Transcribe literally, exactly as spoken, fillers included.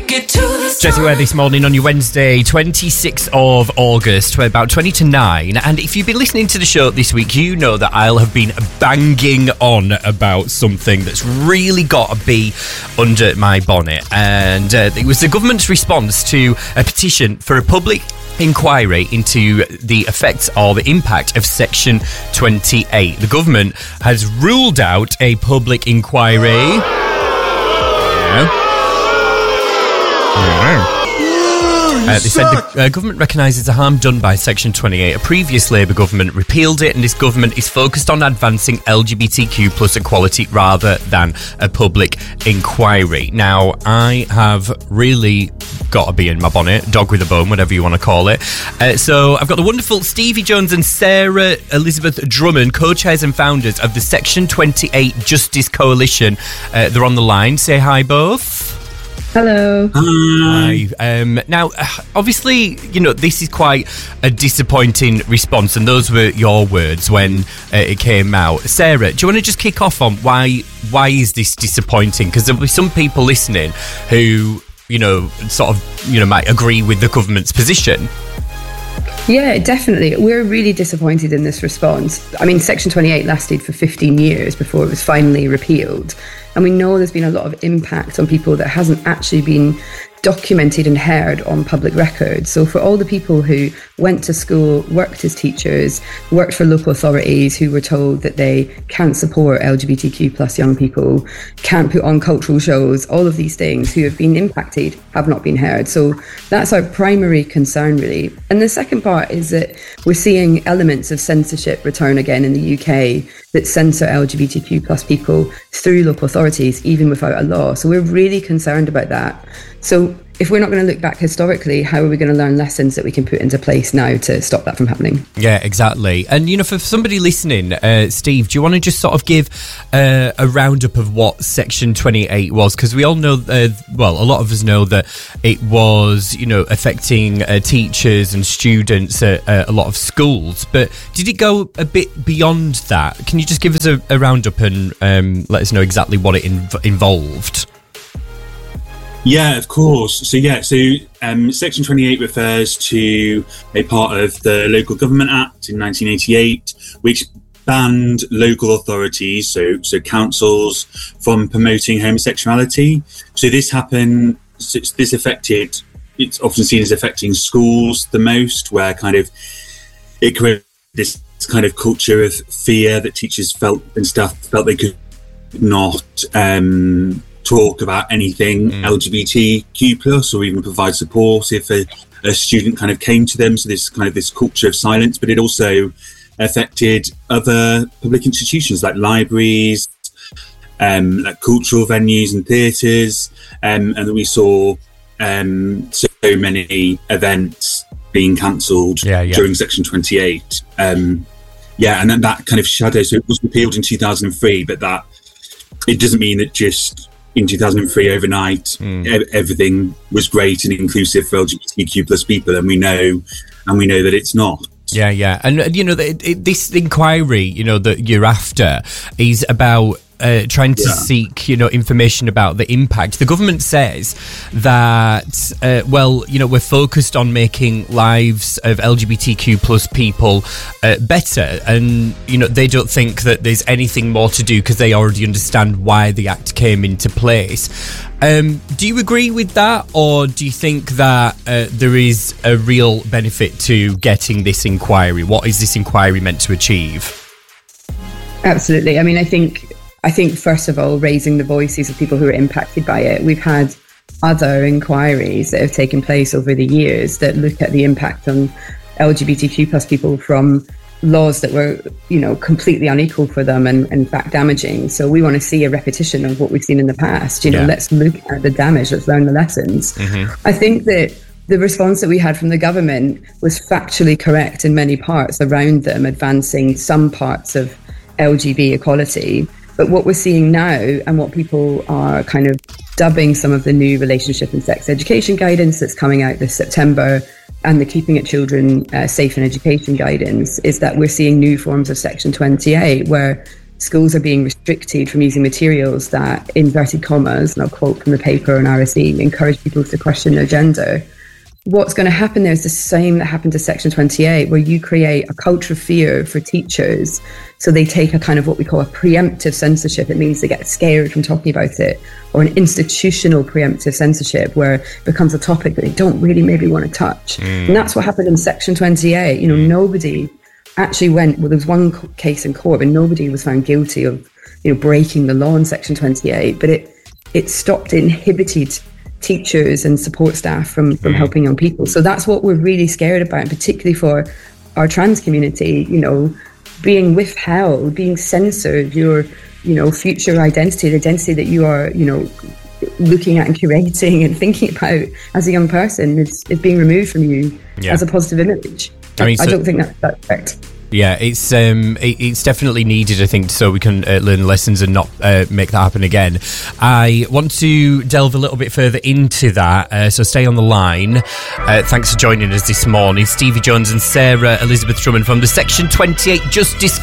Jessie Ware this morning on your Wednesday, twenty-sixth of August, we're about twenty to nine. And if you've been listening to the show this week, you know that I'll have been banging on about something that's really got to be under my bonnet. And uh, it was the government's response to a petition for a public inquiry into the effects or the impact of Section twenty-eight. The government has ruled out a public inquiry. Yeah. Uh, they said the uh, government recognises the harm done by Section twenty-eight. A previous Labour government repealed it, and this government is focused on advancing L G B T Q plus equality rather than a public inquiry. Now, I have really got to be in my bonnet, dog with a bone, whatever you want to call it. Uh, so I've got the wonderful Stevie Jones and Sarah Elizabeth Drummond, co-chairs and founders of the Section twenty-eight Justice Coalition. Uh, they're on the line. Say hi, both. Hello. Hi. Um, now, obviously, you know, this is quite a disappointing response, and those were your words when uh, it came out. Sarah, do you want to just kick off on why why is this disappointing? Because there'll be some people listening who, you know, sort of, you know, might agree with the government's position. Yeah, definitely. We're really disappointed in this response. I mean, Section twenty-eight lasted for fifteen years before it was finally repealed. And we know there's been a lot of impact on people that hasn't actually been documented and heard on public records. So for all the people who went to school, worked as teachers, worked for local authorities who were told that they can't support L G B T Q plus young people, can't put on cultural shows, all of these things who have been impacted have not been heard. So that's our primary concern, really. And the second part is that we're seeing elements of censorship return again in the U K that censor L G B T Q plus people through local authorities, even without a law. So we're really concerned about that. So if we're not going to look back historically, how are we going to learn lessons that we can put into place now to stop that from happening? Yeah, exactly. And, you know, for somebody listening, uh, Steve, do you want to just sort of give uh, a roundup of what Section twenty-eight was? Because we all know, uh, well, a lot of us know that it was, you know, affecting uh, teachers and students at uh, a lot of schools. But did it go a bit beyond that? Can you just give us a, a roundup and um, let us know exactly what it inv- involved? Yeah, of course. So yeah, so um, Section twenty-eight refers to a part of the Local Government Act in nineteen eighty-eight, which banned local authorities, so so councils, from promoting homosexuality. So this happened. So this affected. It's often seen as affecting schools the most, where kind of it created this kind of culture of fear that teachers felt and staff felt they could not. Um, talk about anything mm. L G B T Q plus, or even provide support if a, a student kind of came to them. So this kind of this culture of silence, but it also affected other public institutions like libraries, um, like cultural venues and theatres, um, and we saw um, so many events being cancelled yeah, yeah. during Section twenty-eight. Um, yeah, and then that kind of shadow. So it was repealed in two thousand three, but that it doesn't mean that just in two thousand three overnight mm. e- everything was great and inclusive for L G B T Q plus people, and we know and we know that it's not. Yeah, yeah. And, you know, it, it, this inquiry, you know, that you're after is about uh, trying to yeah. seek, you know, information about the impact. The government says that, uh, well, you know, we're focused on making lives of L G B T Q plus people uh, better. And, you know, they don't think that there's anything more to do because they already understand why the Act came into place. Um, do you agree with that, or do you think that uh, there is a real benefit to getting this inquiry? What is this inquiry meant to achieve? Absolutely. I mean, I think, I think first of all, raising the voices of people who are impacted by it. We've had other inquiries that have taken place over the years that look at the impact on L G B T Q plus people from laws that were, you know, completely unequal for them and, and in fact damaging. So we want to see a repetition of what we've seen in the past. You know, yeah. let's look at the damage, let's learn the lessons. Mm-hmm. I think that the response that we had from the government was factually correct in many parts around them advancing some parts of L G B equality. But what we're seeing now, and what people are kind of dubbing some of the new relationship and sex education guidance that's coming out this September, and the Keeping It Children uh, Safe in Education guidance, is that we're seeing new forms of Section twenty-eight, where schools are being restricted from using materials that, inverted commas, and I'll quote from the paper on R S E, encourage people to question their gender. What's going to happen there is the same that happened to Section twenty-eight, where you create a culture of fear for teachers. So they take a kind of what we call a preemptive censorship. It means they get scared from talking about it, or an institutional preemptive censorship, where it becomes a topic that they don't really maybe want to touch. Mm. And that's what happened in Section twenty-eight. You know, nobody actually went, well, there was one case in court, but nobody was found guilty of, you know, breaking the law in Section twenty-eight. But it it stopped, it inhibited teachers and support staff from, from mm. helping young people. So that's what we're really scared about, particularly for our trans community, you know, being withheld, being censored, your, you know, future identity, the identity that you are, you know, looking at and curating and thinking about as a young person is, is being removed from you yeah. as a positive image. I mean, I so- don't think that, that's correct. Yeah, it's um, it, it's definitely needed, I think, so we can uh, learn lessons and not uh, make that happen again. I want to delve a little bit further into that, uh, so stay on the line. Uh, thanks for joining us this morning. Stevie Jones and Sarah Elizabeth Drummond from the Section twenty-eight Justice